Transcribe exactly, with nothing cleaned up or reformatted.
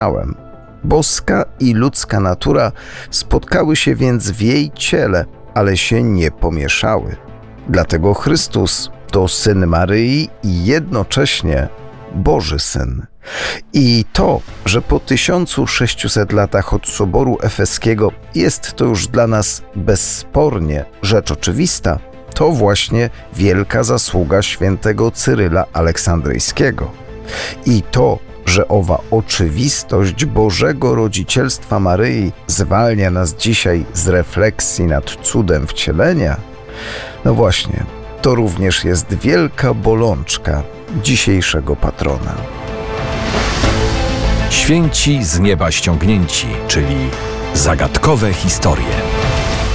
wspomniałem. Boska i ludzka natura spotkały się więc w jej ciele, ale się nie pomieszały. Dlatego Chrystus to Syn Maryi i jednocześnie Boży Syn. I to, że po tysiącu sześciuset latach od Soboru Efeskiego jest to już dla nas bezspornie rzecz oczywista, to właśnie wielka zasługa świętego Cyryla Aleksandryjskiego. I to, że owa oczywistość Bożego rodzicielstwa Maryi zwalnia nas dzisiaj z refleksji nad cudem wcielenia, no właśnie, to również jest wielka bolączka dzisiejszego patrona. Święci z nieba ściągnięci, czyli zagadkowe historie.